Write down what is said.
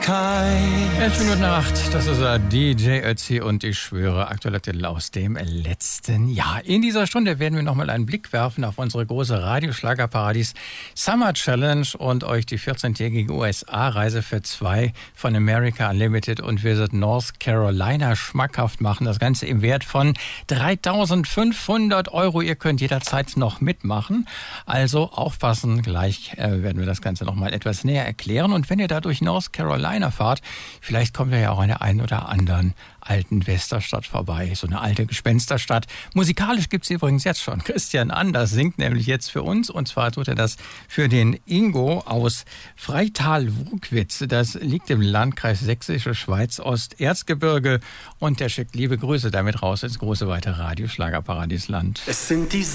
11 Minuten nach 8, das ist DJ Ötzi und ich schwöre, aktueller Titel aus dem letzten Jahr. In dieser Stunde werden wir nochmal einen Blick werfen auf unsere große Radioschlagerparadies Summer Challenge und euch die 14-tägige USA-Reise für 2 von America Unlimited und Visit North Carolina schmackhaft machen. Das Ganze im Wert von 3.500 €. Ihr könnt jederzeit noch mitmachen. Also aufpassen, gleich werden wir das Ganze nochmal etwas näher erklären. Und wenn ihr da durch North Carolina fahrt, vielleicht kommt ihr ja auch an der einen oder anderen alten Westerstadt vorbei. So eine alte Gespensterstadt. Musikalisch gibt es übrigens jetzt schon. Christian Anders singt nämlich jetzt für uns. Und zwar tut er das für den Ingo aus Freital-Wruckwitz. Das liegt im Landkreis Sächsische Schweiz, Osterzgebirge. Und der schickt liebe Grüße damit raus ins große, weite Radioschlagerparadiesland. Es sind die